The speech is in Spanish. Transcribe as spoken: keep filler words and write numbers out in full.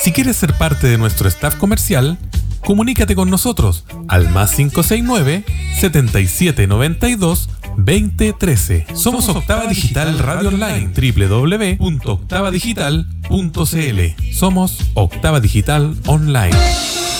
Si quieres ser parte de nuestro staff comercial, comunícate con nosotros al más cinco seis nueve, siete siete nueve dos, dos cero uno tres. Somos Octava Digital Radio Online, doble u doble u doble u punto octava digital punto c l. Somos Octava Digital Online.